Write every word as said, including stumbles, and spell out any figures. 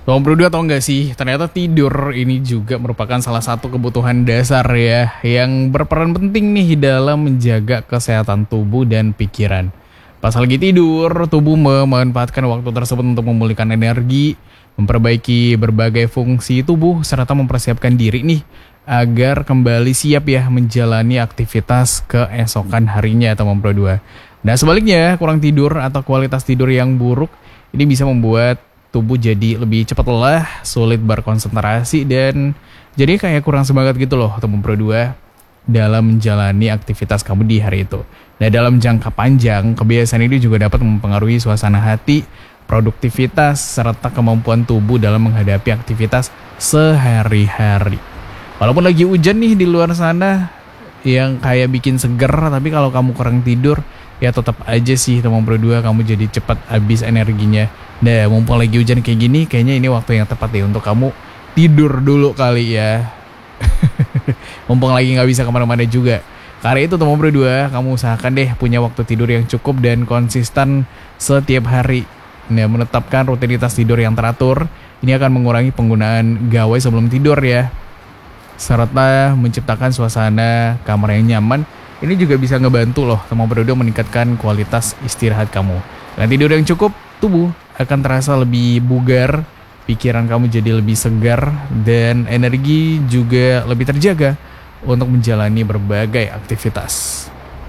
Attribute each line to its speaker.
Speaker 1: Nomor berdua tau nggak sih, ternyata tidur ini juga merupakan salah satu kebutuhan dasar ya, yang berperan penting nih dalam menjaga kesehatan tubuh dan pikiran. Pas lagi tidur, tubuh memanfaatkan waktu tersebut untuk memulihkan energi, memperbaiki berbagai fungsi tubuh, serta mempersiapkan diri nih agar kembali siap ya menjalani aktivitas keesokan harinya atau nomor dua. Nah sebaliknya, kurang tidur atau kualitas tidur yang buruk ini bisa membuat tubuh jadi lebih cepat lelah, sulit berkonsentrasi, dan jadi kayak kurang semangat gitu loh atau nomor dua dalam menjalani aktivitas kamu di hari itu. Nah dalam jangka panjang, kebiasaan ini juga dapat mempengaruhi suasana hati, produktivitas, serta kemampuan tubuh dalam menghadapi aktivitas sehari-hari. Walaupun lagi hujan nih di luar sana yang kayak bikin seger, tapi kalau kamu kurang tidur, ya tetap aja sih nomor dua kamu jadi cepat habis energinya. Nah mumpung lagi hujan kayak gini, kayaknya ini waktu yang tepat ya untuk kamu tidur dulu kali ya. Mumpung lagi gak bisa kemana-mana juga. Karena itu nomor dua, kamu usahakan deh punya waktu tidur yang cukup dan konsisten setiap hari. Nah menetapkan rutinitas tidur yang teratur, ini akan mengurangi penggunaan gawai sebelum tidur ya, serta menciptakan suasana kamar yang nyaman. Ini juga bisa ngebantu loh nomor dua meningkatkan kualitas istirahat kamu. Dengan tidur yang cukup, tubuh akan terasa lebih bugar, pikiran kamu jadi lebih segar, dan energi juga lebih terjaga untuk menjalani berbagai aktivitas.